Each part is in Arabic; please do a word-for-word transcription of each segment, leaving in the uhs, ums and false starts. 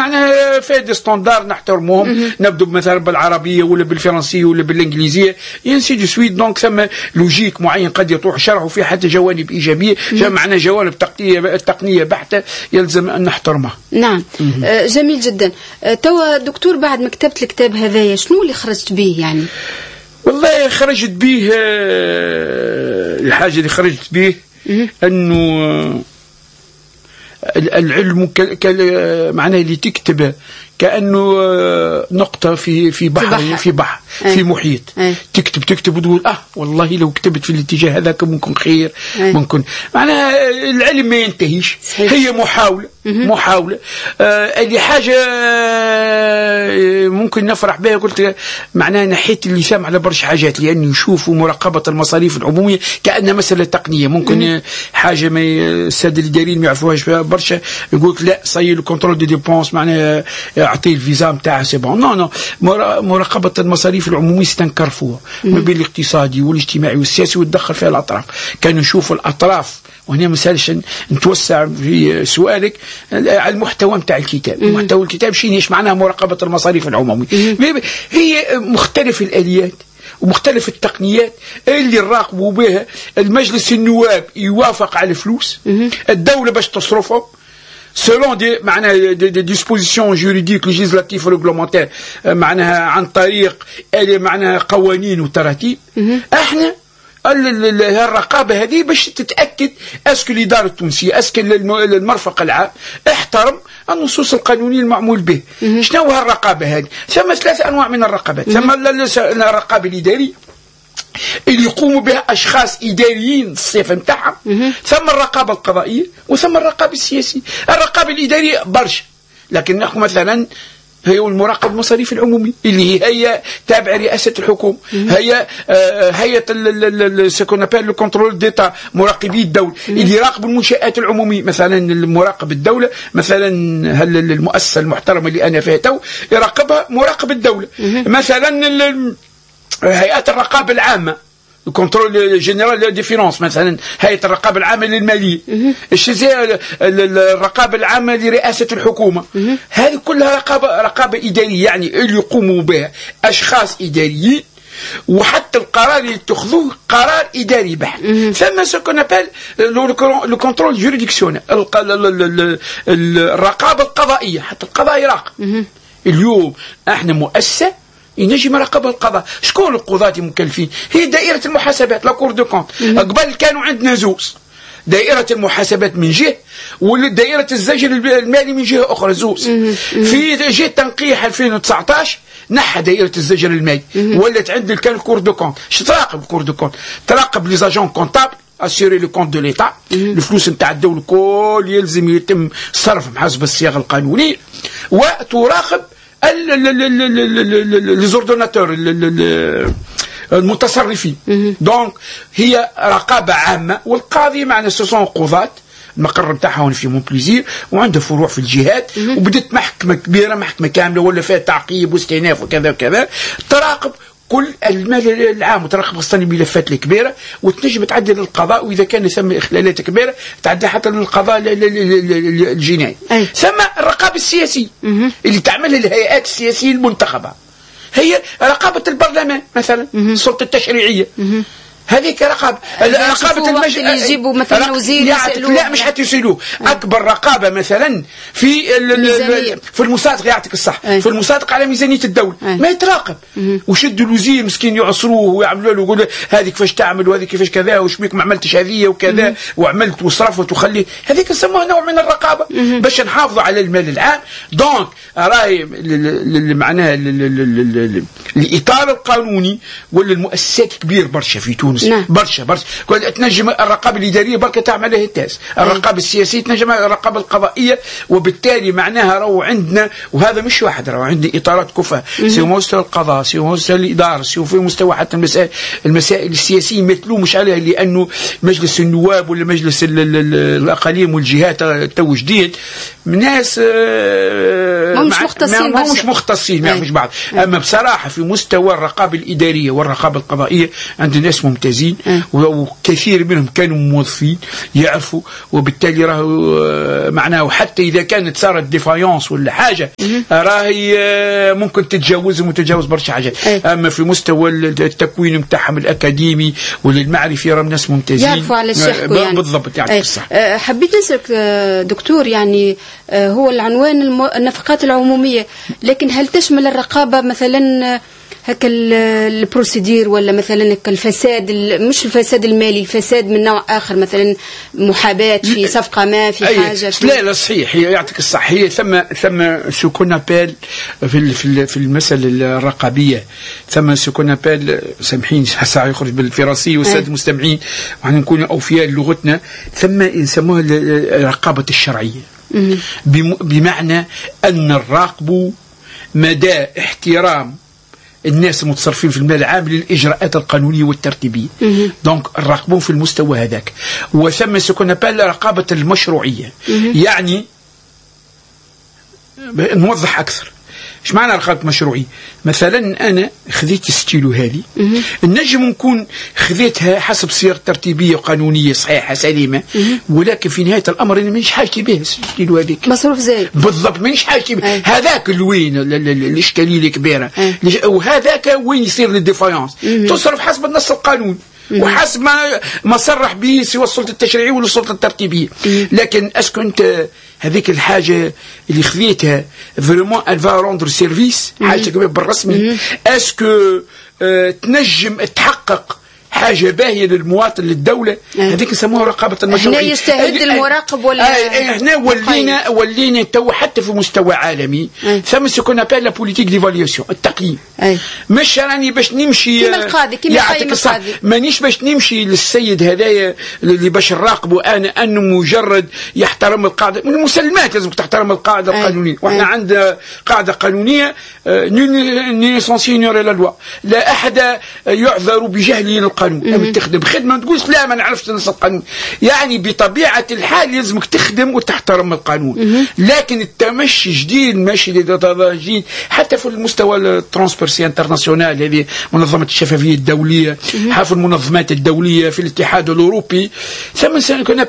معناها فيه دي ستاندار نحترموهم، نبدو مثلا بالعربيه ولا بالفرنسيه ولا بالانجليزيه ينسي دو سويت. دونك ثم لوجيك معين قد يطرح شرحه في حتى جوانب ايجابيه، معناها جوانب تقنيه تقنيه بحته يلزم ان نحترمها. نعم. آه جميل جدا. آه توا دكتور بعد ما كتبت الكتاب هذايا شنو اللي خرجت به يعني؟ والله خرجت به آه الحاجه اللي خرجت به انه العلم معناه اللي تكتبه كأنه نقطة في في بحر في بحر, في, بحر أي. في محيط أي. تكتب تكتب وتقول اه والله لو كتبت في الاتجاه هذاك ممكن خير أي. ممكن معناها العلم ما ينتهيش. صحيح. هي محاولة م- محاولة آه اللي حاجة ممكن نفرح بها. قلت معناها نحيت اللسان على برشا حاجات لأنه يشوفوا مراقبة المصاريف العمومية كأنها مسألة تقنية ممكن م- حاجة ما السادة الإداريين ما يعرفوهاش برشا. يقول لا صي لو كنترول دي ديبونس معناها اعطيه الفيزا نتاعه سي بون. نو نو مراقبه المصاريف العموميه ستنكرفوها ما بين الاقتصادي والاجتماعي والسياسي وتدخل فيها الاطراف. كانوا نشوفوا الاطراف وهنا مسالش نتوسع في سؤالك على المحتوى نتاع الكتاب. محتوى الكتاب شنو ايش معناها مراقبه المصاريف العموميه؟ هي مختلف الاليات ومختلف التقنيات اللي نراقبوا بها. المجلس النواب يوافق على الفلوس، الدوله باش تصرفهم selon des معناها des dispositions juridiques législatives réglementaires معناها عن طريق معناها قوانين وتراتيب. احنا الرقابه هذه باش تتاكد اسكو الاداره التونسيه اسكو المرفق العام احترم النصوص القانونيه المعمول به. شنو هو الرقابه هذه؟ ثم ثلاث انواع من الرقابات. ثم الرقابه الاداريه اللي يقوموا بها أشخاص إداريين الصفة نتاعهم، ثم الرقابة القضائية وثم الرقابة السياسية. الرقابة الإدارية برشا، لكن نحكم مثلا هي المراقب المصاريف العمومي اللي هي تابعة رئاسة الحكومة، هي هيئة سكون ابل لو كونترول ديتا مراقبي الدولة اللي يراقبوا المنشآت العمومية. مثلا المراقب الدولة مثلا المؤسسة المحترمة اللي أنا فيها تو يراقبها مراقب الدولة. مثلا هيئات الرقابة العامة الكنترول جنرال دي فينانس مثلا هيئة الرقابة العامة للمالية، الشيء الرقابة العامة لرئاسة الحكومة. هذه كلها رقابة رقابة إدارية يعني اللي يقوموا بها أشخاص إداريين، وحتى القرار اللي يتخذوه قرار إداري بحت. ثم سكون ابل لو كنترول جوريديكسيونيل الرقابة القضائية، حتى القضاء يراقب. اليوم احنا مؤسسة ينجم مراقبة القضاء. شكون القضاة المكلفين؟ هي دائرة المحاسبات لا كور دو كونت. قبل كانوا عندنا زوز، دائرة المحاسبات من جهة ودائرة الزجر المالي من جهة أخرى زوز. في جهة تنقيح ألفين وتسعطاش نحى دائرة الزجر المالي ولت عند كان الكور دو كونت. اش تراقب الكور دو كونت؟ تراقب لي زاجون كونتابل assurer le compte de l'État. الفلوس نتاع الدولة كل يلزم يتم صرف بحسب الصياغة القانونية، وتراقب ليزوردوناتور المتصرفين. دونك هي رقابة عامة. والقاضي معنا سوسون قضاة المقر نتاعها في مونبليزير وعنده فروع في الجهات، وبدت محكمة كبيرة محكمة كاملة ولا فيها تعقيب واستئناف وكذا وكذا تراقب كل المال العام وتراقب خاصة الملفات الكبيرة، وتنجم تعدي للقضاء، وإذا كان ثم إخلالات كبيرة تعدي حتى للقضاء الجنائي. ثم الرقابة السياسية اللي تعملها الهيئات السياسية المنتخبة، هي رقابة البرلمان مثلا السلطة التشريعية. هذيك رقابة رقابة المجلس اللي يجيبوا مثلا وزير لا مش حتى يسيلوه. أكبر رقابة مثلا في في المصادقة يعطيك الصح أي. في المصادقة على ميزانية الدولة أي. ما يتراقب وشدوا الوزير مسكين يعصروه ويعملوا له يقولوا هذه كيفاش تعمل وهذه كيفاش كذا وش بيك ما عملتش هذه وكذا وعملت وصرفت وخلي. هذيك نسموها نوع من الرقابة باش نحافظوا على المال العام. دونك راي معناها الإطار القانوني ولا المؤسسات كبير برشا في تونس نعم. برشا برشا تنجم الرقابة الإدارية بركة تعملها التاس، الرقابة السياسية تنجم الرقابة القضائية. وبالتالي معناها رو عندنا، وهذا مش واحد، رو عندنا إطارات كفة سواء مستوى القضاء سواء مستوى الإدارة سواء في مستوى حتى المسائل المسائل السياسية ما تلومش عليها، لأنه مجلس النواب ولا مجلس الأقاليم والجهات تو جديد ناس مش مختصين ما مش مختصين ما يعرفوش بعض. اما بصراحه في مستوى الرقابه الاداريه والرقابه القضائيه عندنا ناس ممتازين وكثير منهم كانوا موظفين يعرفوا، وبالتالي راهو معناه حتى اذا كانت صارت ديفايونس ولا حاجه راهي ممكن تتجاوزهم وتتجاوز برشا حاجات. اما في مستوى التكوين نتاعهم الاكاديمي وللمعرفي راهم ناس ممتازين يعرفوا على الشيخ يعني. بالضبط يعني صح. حبيت نسألك دكتور، يعني هو العنوان النفقات العمومية، لكن هل تشمل الرقابة مثلا هكا البروسيدير ولا مثلا هكا الفساد، مش الفساد المالي، الفساد من نوع آخر، مثلا محاباة في صفقة ما في حاجة في لا لا صحيح، هي يعطيك الصح، هي ثم ثم سو كون ابيل في في في المسألة الرقابية، ثم سو كون ابيل سامحين ساعة يخرج بالفرنسية والسادة المستمعين وحنا نكون أوفياء لغتنا، ثم يسموها الرقابة الشرعية، بمعنى أن نراقب مدى احترام الناس المتصرفين في المال العام للإجراءات القانونية والترتيبية. دونك نراقبون في المستوى هذاك. وثم سكون بال رقابة المشروعية. يعني نوضح أكثر ايش معنى رقابة مشروعية؟ مثلا أنا خذيت ستيلو هذه، النجم نكون خذيتها حسب صيغة ترتيبية وقانونية صحيحة سليمة، ولكن في نهاية الأمر أنا مانيش حاجتي به ستيلو هذيك مصروف زايد بالضبط، مانيش حاجتي به. هذاك الوين الإشكالية الكبيرة، وهذاك وين يصير للديفايونس، تصرف حسب النص القانوني وحسب ما ما صرح به سواء السلطة التشريعية ولا السلطة الترتيبية. لكن اسكو انت هذيك الحاجة اللي خذيتها فريمون الفا روندر سيرفيس حاجة بالرسمي، اسكو اه تنجم تحقق حاجة باهية للمواطن للدولة، هذيك يسموها رقابة المشروعية. هنا يجتهد المراقب ولا احنا ولينا ولينا تو حتى في مستوى عالمي ثم سو كون ابل لا بوليتيك ديفاليوسيون، التقييم. مش راني باش نمشي كيما القاضي كيما يقيم القاضي، مانيش باش نمشي للسيد هذايا اللي باش نراقبه انا انه مجرد يحترم القاعدة من المسلمات، لازم تحترم القاعدة القانونية. واحنا عندنا قاعدة قانونية ني سونسيونيور لا لوا، لا احد يعذر بجهله القانون. لما تخدم خدمة ما تقولش لا ما نعرفش نص القانون، يعني بطبيعة الحال لازمك تخدم وتحترم القانون. لكن التمشي جديد ماشي جديد حتى في المستوى الترانسبرسي انترناسيونال، هذه منظمة الشفافية الدولية، في المنظمات الدولية، في الاتحاد الأوروبي، ثم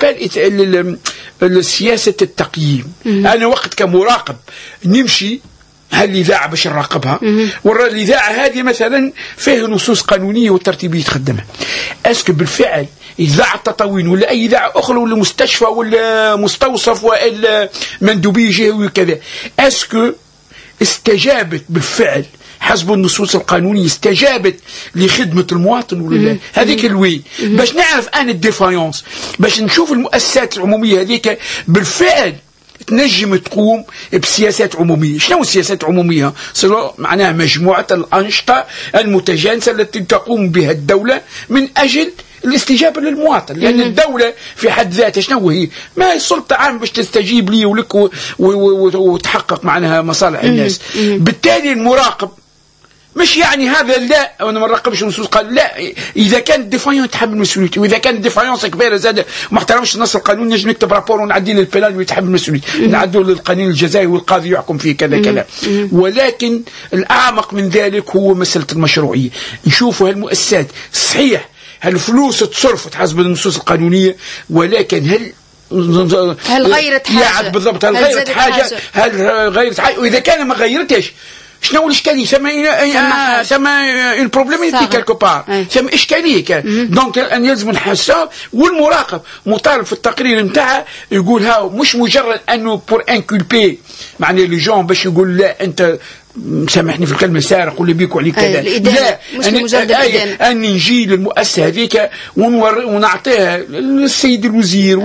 كنا سياسة التقييم. أنا وقت كمراقب نمشي هالإذاعة باش نراقبها، والإذاعة هذه مثلا فيها نصوص قانونية وترتيبية تخدمها، اسكو بالفعل إذاعة تطاوين ولا أي إذاعة أخرى ولا مستشفى ولا مستوصف ولا مندوبية جهوي وكذا، اسكو استجابت بالفعل حسب النصوص القانونية، استجابت لخدمة المواطن ولا لا؟ هذيك الوين باش نعرف أنا الديفايونس، باش نشوف المؤسسات العمومية هذيك بالفعل تنجم تقوم بسياسات عمومية. شنو السياسات العمومية؟ معناها مجموعة الأنشطة المتجانسة التي تقوم بها الدولة من أجل الاستجابة للمواطن، لأن الدولة في حد ذاتها شنو هي؟ ما هي سلطة عامة باش تستجيب لي ولك وتحقق معناها مصالح الناس. بالتالي المراقب مش يعني هذا لا انا ما نراقبش النصوص قال لا، اذا كان الديفايون يتحمل مسؤوليته، واذا كان الديفايونس كبيره زاد ما احترمش النص القانوني نجم نكتب رابور ونعدي للبلان ويتحمل مسؤوليته، نعدوا للقانون الجزائي والقاضي يحكم فيه كذا كذا. ولكن الاعمق من ذلك هو مساله المشروعيه، نشوفوا هالمؤسسات صحيح هالفلوس تصرفت حسب النصوص القانونيه، ولكن هل هل غيرت حاجه بالضبط، هل غيرت حاجه، هل غيرت حاجه، واذا كان ما غيرتش شنو الاشكاليه؟ ثم ثم البروبليم كيلكو بار، ثم اشكاليه كان. دونك ان يلزم نحسها، والمراقب مطالب في التقرير نتاعه يقول ها مش مجرد انه بور انكولبي معناه لي جون باش يقول لا انت سامحني في الكلمة سارق ولا بيكوا عليك كذا، لا مش مجرد الإدانة، أن نجي للمؤسسة هذيك ونعطيها للسيد الوزير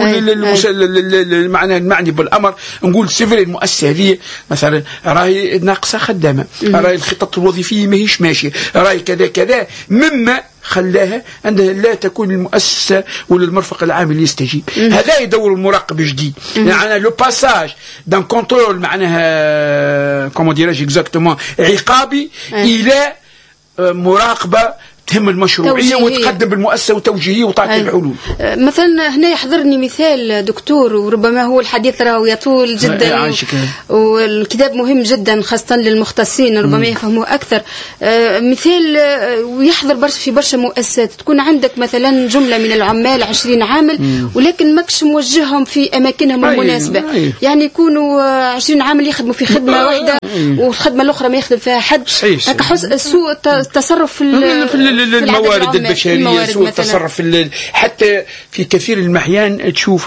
ولا معناه المعني بالأمر، نقول سيفري المؤسسة هذه مثلا راهي ناقصة خدامة، راهي الخطط الوظيفية ماهيش ماشية، راهي كذا كذا، مما خلاها أنها لا تكون المؤسسة ولا المرفق العام اللي يستجيب. هذا يدور المراقب جديد، يعني لو باساج دان كونترول معناها كومون ديراج اكزاكتومون عقابي الى مراقبة تهم المشروعية وتقدم بالمؤسسة وتوجيهية وتعطي الحلول. مثلا هنا يحضرني مثال دكتور، وربما هو الحديث راهو يطول جدا والكتاب مهم جدا خاصة للمختصين ربما يفهموه أكثر. مثال ويحضر برشا في برشا مؤسسات، تكون عندك مثلا جملة من العمال عشرين عامل ولكن ماكش موجههم في أماكنهم المناسبة، يعني يكونوا عشرين عامل يخدموا في خدمة واحدة والخدمة الأخرى ما يخدم فيها حد. هكا حس سوء التصرف في, في الموارد البشرية، سوء التصرف في حتى في كثير من الأحيان تشوف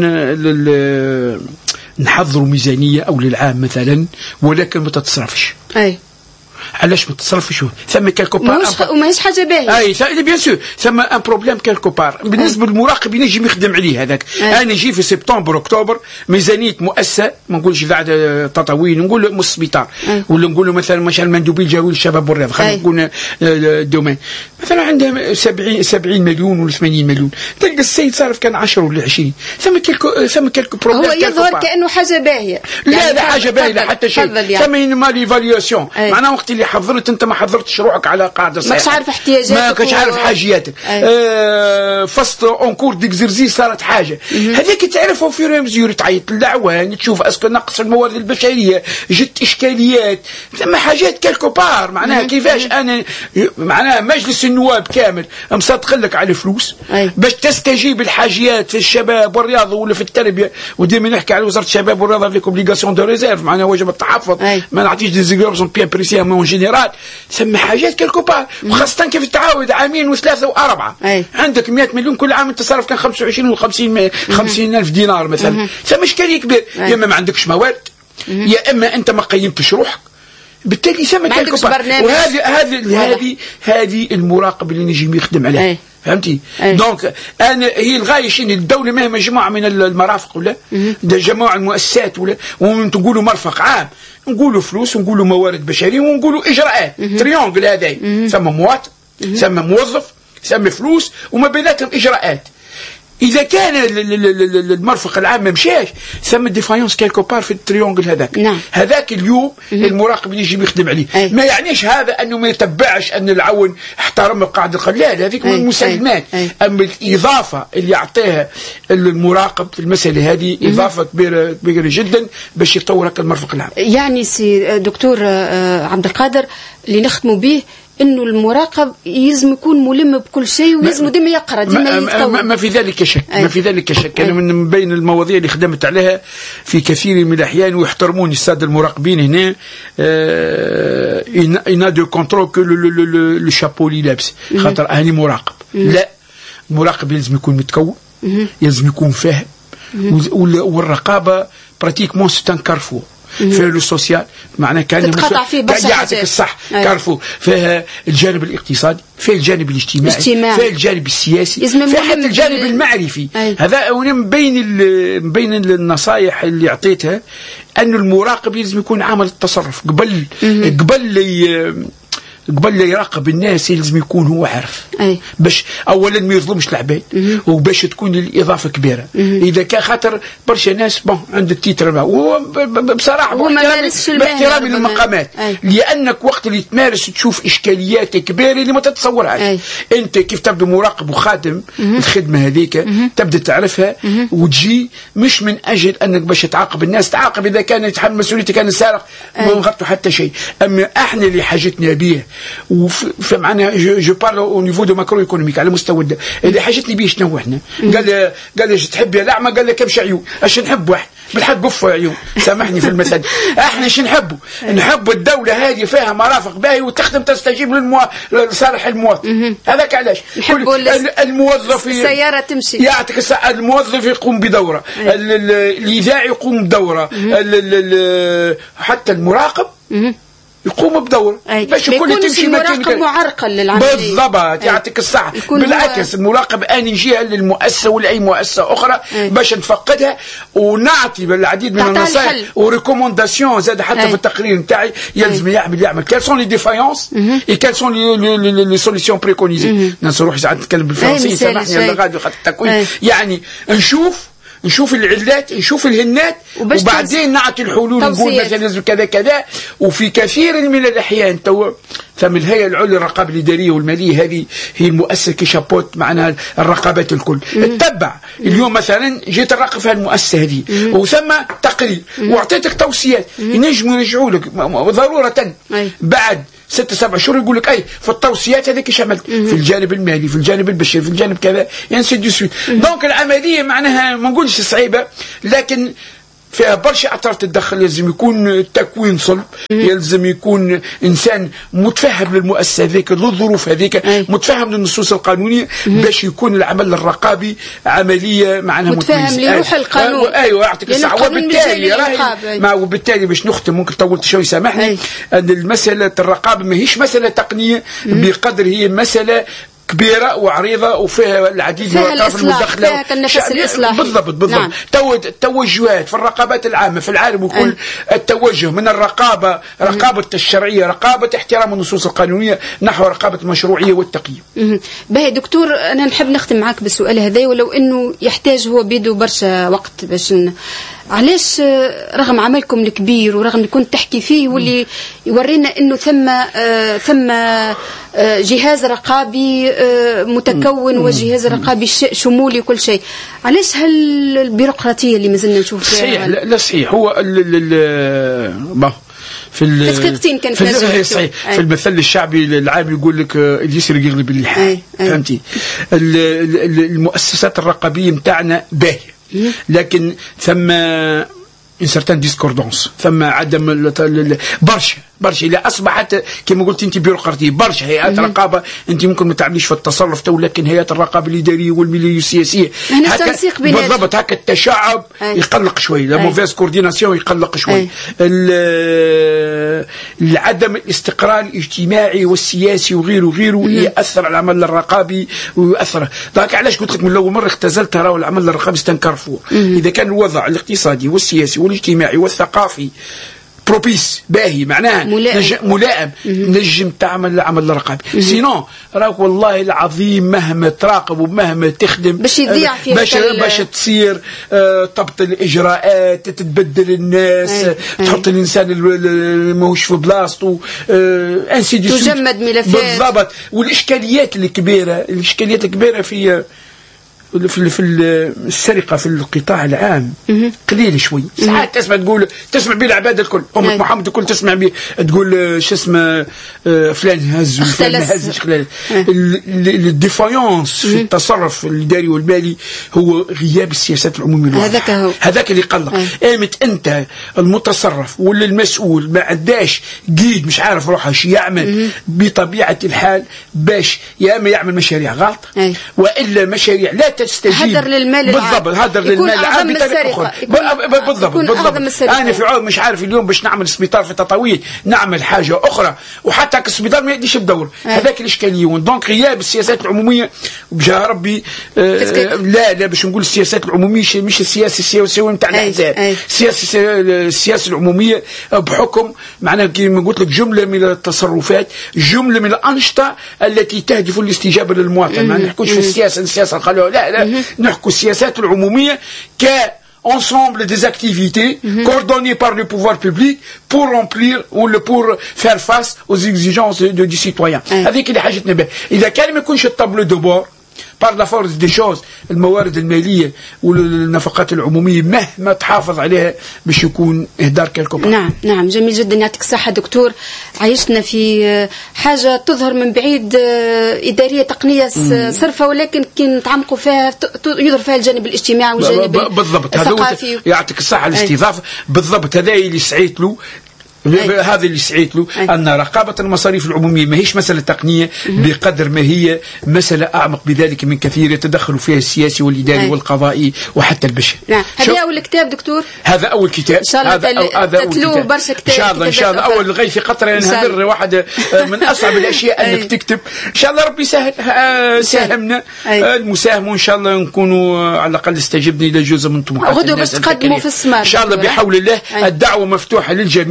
مثلا نحضروا ميزانية أو للعام مثلا ولكن ما تتصرفش. أي علاش ما تصرفش؟ ثم كالكو بار وماهيش حاجه باهيه. اي بيان سور ثم ان بروبليم كالكو بار. بالنسبه للمراقب ينجم يخدم عليه هذاك. انا نجي في سبتمبر اكتوبر ميزانيه مؤسسه، ما نقولش بعد تطوين، نقول السبيطار ولا نقول مثلا مثلا مندوبي الجوي للشباب والرياضه، خلينا نقول الدومين مثلا عندها سبعين سبعين مليون ولا ثمانين مليون، تلقى السيد صارف كان عشرة ولا عشرين. ثم كالكو ثم كالكو بروبليم. هو يظهر كانه حاجه باهيه. لا لا حاجه باهيه لا حتى شيء. ثم مال ايفاليوسيون معناها وقت اللي حضرت انت ما حضرتش روحك على قاعده صحيحه، ماكش عارف احتياجاتك، ما كنتش عارف حاجياتك. آه فصل اونكور ديكزرزيس صارت حاجه هذيك تعرفها في رمزيور، تعيط للعوان تشوف اسكو نقص الموارد البشريه، جت اشكاليات ثم حاجات كالكو بار. معناها كيفاش انا معناها مجلس النواب كامل مصدق لك على فلوس باش تستجيب الحاجيات في الشباب والرياضه ولا في التربيه، وديما نحكي على وزاره الشباب والرياضه في اوبليغاسيون دو ريزيرف، معناها واجب التحفظ، ما نعطيش دي زيغورزون بيان بريسي اون جينيرال. ثم حاجات كالكو بار، وخاصة كيف تعاود عامين وثلاثة وأربعة. أي. عندك مئة مليون كل عام تصرف كان خمسة وعشرين وخمسين خمسين ألف دينار مثلا. ثم إشكالية كبير، يا إما ما عندكش موارد يا إما أنت ما قيمتش روحك، بالتالي ثم كالكو بار. وهذه هذه هذه هذه المراقب اللي نجي يخدم عليها. أي. فهمتي؟ دونك انا هي الغايه شنو؟ الدوله ما هي مجموعه من المرافق ولا جماعه المؤسسات ولا وتقولوا مرفق عام، نقولوا فلوس ونقولوا موارد بشريه ونقولوا اجراءات. تريونغل هذاي ثم مواطن ثم موظف ثم فلوس وما بيناتهم اجراءات. إذا كان المرفق العام ما مشاش ثم ديفايونس كالكو بار في التريونغل هذاك. نعم. هذاك اليوم المراقب يجي يخدم عليه. أي. ما يعنيش هذا أنه ما يتبعش أن العون احترم القاعدة القلال، هذيك من المسلمات. أما الإضافة اللي يعطيها المراقب في المسألة هذه إضافة كبيرة كبيرة جدا باش يطور هذا المرفق العام. يعني سي دكتور عبد القادر اللي نخدموا به انه المراقب يلزم يكون ملم بكل شيء ويلزم ديما يقرا ديما يتطور. ما, ما في ذلك شك. أي. ما في ذلك شك. انا من بين المواضيع اللي خدمت عليها في كثير من الاحيان ويحترموني الساده المراقبين هنا انا دو كونترول كو لو شابو اللي لابس خاطر اني مراقب. لا، المراقب يلزم يكون متكون، يلزم يكون فاهم، والرقابه براتيكمون سي ان كارفور في لو سوسيال، معناه كان يعطيك الصح كارفو فيها الجانب الاقتصادي، في الجانب الاجتماعي، في الجانب السياسي، في حتى الجانب المعرفي. أي. هذا من بين بين النصائح اللي اعطيتها أن المراقب لازم يكون عامل التصرف قبل قبل قبل لا يراقب الناس لازم يكون هو عارف. أي. باش اولا ما يظلمش العباد وباش تكون الاضافه كبيره. مم. اذا كان خاطر برشا ناس بون عند التيتر هو بصراحه باحترامي للمقامات، لانك وقت اللي تمارس تشوف اشكاليات كبيره اللي ما تتصورهاش. انت كيف تبدا مراقب وخادم الخدمه هذيك تبدا تعرفها وتجي مش من اجل انك باش تعاقب الناس، تعاقب اذا كان يتحمل مسؤوليته كان سارق ما نغطوا حتى شيء. اما احنا اللي حاجتنا به وفمعنا جو بارل او نيفو دو ماكرو ايكونوميك على مستوى اللي حاجتني بيه شنو احنا. قال قال لي تحب يا الاعمى؟ قال لك كمش عيون اش نحب واحد بالحق قف عيون، سامحني في المثل. احنا ايش نحبوا؟ نحب الدوله هذه فيها مرافق باهي وتخدم تستجيب للمو... لصالح المواطن. هذاك علاش الموظف السياره تمشي يعطيك الساعه، الموظف يقوم بدوره، الاذاعي يقوم بدوره، حتى المراقب يقوم بدور باش الكل تمشي مراقب معرقل للعمليه بالضبط. يعطيك الصح. بالعكس المراقب اني نجيها للمؤسسه ولا اي مؤسسه اخرى أي. باش نفقدها ونعطي بالعديد من النصائح وريكومونداسيون زاد حتى أي. في التقرير نتاعي يلزم يعمل يعمل كال سون لي ديفايونس اي كال سون لي سوليسيون بريكونيزي. نروح ساعات نتكلم بالفرنسيه، سامحني اللغه خاطر التكوين. يعني نشوف نشوف العلات نشوف الهنات وبعدين نعطي الحلول نقول مثلا لازم كذا كذا. وفي كثير من الأحيان تو ثم الهيئة العليا للرقابة الإدارية والمالية هذه هي المؤسسة كي شابوت معناها الرقابات الكل تتبع. اليوم مثلا جيت نراقب في المؤسسة هذه وثم تقرير واعطيتك توصيات ينجموا يرجعوا لك ضرورة بعد ستة سبع شهور يقول لك اي في التوصيات هذيك ايش عملت في الجانب المالي في الجانب البشري في الجانب كذا يعني سي دو سويت. دونك العمليه معناها ما نقولش صعيبه لكن فيها برشا اثار تتدخل. لازم يكون تكوين صلب يلزم يكون انسان متفهم للمؤسسه هذيك للظروف هذيك متفهم للنصوص القانونيه باش يكون العمل الرقابي عمليه معناها متفهم لروح القانون. ايوه يعطيك الصحه. وبالتالي راهي ما وبالتالي باش نختم ممكن طولت شوي سامحني ان المساله الرقابه ماهيش مساله تقنيه بقدر هي مساله كبيرة وعريضة وفيها العديد من الأطراف المدخلة فيها كالنفس الإصلاحي. بالضبط بالضبط. نعم. توجهات في الرقابات العامة في العالم وكل أي. التوجه من الرقابة رقابة الشرعية رقابة احترام النصوص القانونية نحو رقابة المشروعية والتقييم. باهي دكتور أنا نحب نختم معك بالسؤال هذا ولو أنه يحتاج هو بيدو برشا وقت باش ن... علاش رغم عملكم الكبير ورغم اللي كنت تحكي فيه واللي يورينا انه ثم آه ثم آه جهاز رقابي آه متكون وجهاز رقابي شمولي وكل شيء، علاش هالبيروقراطيه اللي مازلنا نشوف فيها؟ صحيح لا, لا صحيح هو ال في تسقيطتين كان في صحيح صحيح في المثل الشعبي العام يقول لك اللي يسرق يغلب اللحى. فهمتي؟ المؤسسات الرقابيه نتاعنا باهيه لكن ثم ان سيرتان ديسكوردونس ثم عدم برشا برشا الى اصبحت كما قلت انت بيروقراطيه برشا هيئات رقابه انت ممكن ما تعمليش في التصرف تو لكن هيئات الرقابه الاداريه والماليه والسياسيه التنسيق بالضبط هكا التشعب أي. يقلق شوي لا موفيز كورديناسيون يقلق شوي العدم الاستقرار الاجتماعي والسياسي وغيره وغيره ياثر على العمل الرقابي ويؤثر. ذاك علاش قلت لك من اول مره اختزلت راهو العمل الرقابي استنكر فوق اذا كان الوضع الاقتصادي والسياسي والاجتماعي والثقافي بروبيس باهي معناها ملائم, نجم ملائم نجم تعمل العمل الرقابي. سينون راك والله العظيم مهما تراقب ومهما تخدم باش يضيع في باش باش تصير آه طبط الاجراءات تتبدل الناس أي. تحط أي. الانسان اللي ماهوش في بلاصتو آه انسي دي تجمد ملفات بالضبط. والاشكاليات الكبيره الاشكاليات الكبيره في في في السرقه في القطاع العام قليل شوي. ساعات تسمع تقول تسمع به العباد الكل امك محمد الكل تسمع به تقول شو اسمه فلان هز وفلان هز خلال الديفايونس في التصرف الاداري والمالي هو غياب السياسات العموميه. هذاك هو هذاك اللي يقلق. قامت انت المتصرف ولا المسؤول ما عداش قيد مش عارف روحه شو يعمل بطبيعه الحال باش يا اما يعمل مشاريع غلط والا مشاريع لا تستجيب هدر للمال بالضبط هدر للمال العام بطريقه اخرى بالضبط بالضبط. انا في عود مش عارف اليوم باش نعمل سبيطار في تطاويل نعمل حاجه اخرى وحتى السبيطار ما يديش بدور هذاك الاشكاليه. دونك غياب السياسات العموميه بجاه ربي آه لا لا باش نقول السياسات العموميه مش السياسه السياسيه نتاع الاحزاب السياسه السياسه العموميه بحكم معناها كما قلت لك جمله من التصرفات جمله من الانشطه التي تهدف للاستجابه للمواطن. ما نحكوش في السياسه السياسه قالوا لا لا نحكو السياسات العموميه ك ensemble des activités mm-hmm. coordonnées par le pouvoir public pour remplir ou le pour faire face aux exigences de, de, du citoyen. هذيك اللي حاجتنا بها. إذا كان ما يكونش الطابلو دو بور par la force des choses الموارد المالية والنفقات العمومية مهما تحافظ عليها باش يكون إهدار كالكم. نعم نعم جميل جدا يعطيك الصحة دكتور. عايشنا في حاجة تظهر من بعيد إدارية تقنية صرفة ولكن كي نتعمقوا فيها يظهر فيها الجانب الاجتماعي والجانب الثقافي. يعطيك الصحة الاستضافة بالضبط. هذا اللي سعيت له هذا اللي سعيت له أن رقابة المصاريف العمومية ما هيش مسألة تقنية بقدر ما هي مسألة أعمق بذلك من كثير يتدخل فيها السياسي والإداري والقضائي وحتى البشري. نعم. هذا أول كتاب دكتور؟ هذا أول كتاب إن شاء الله هذا أو هذا أول كتاب برشا كتاب إن شاء الله إن شاء الله أول لغاية في قطرة نهدر واحد من أصعب الأشياء أنك تكتب. إن شاء الله ربي سهل ساهمنا المساهم وإن شاء الله نكونوا على الأقل استجبنا إلى جزء من طموحات غدوة بس تقدموا في السمار إن شاء الله بحول الله. الدعوة مفتوحة للجميع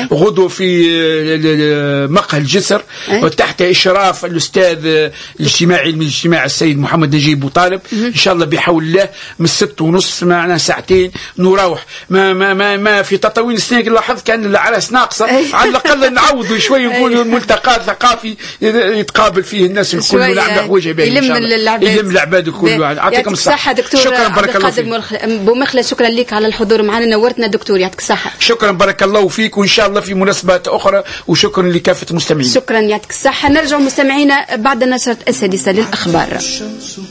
غدوة في مقهى الجسر وتحت إشراف الأستاذ الاجتماعي من الاجتماع السيد محمد نجيب بوطالب. إن شاء الله بحول الله من الست ونص معنا ساعتين نروح. ما ما ما, ما في تطوين السنة لاحظت كان العرس ناقصة، على الأقل نعوضوا شوي نقولوا الملتقى ثقافي يتقابل فيه الناس الكل ونعمل حوايج باهية إن شاء الله يلم العباد الكل. يعطيكم الصحة دكتور. شكرا بارك الله فيك. بومخلة شكرا لك على الحضور معنا، نورتنا دكتور، يعطيك الصحة. شكرا بارك الله فيك، وإن شاء الله في مناسبات أخرى، وشكرا لكافة المستمعين. شكرا يعطيك الصحة. نرجع مستمعينا بعد النشرة السادسة للأخبار.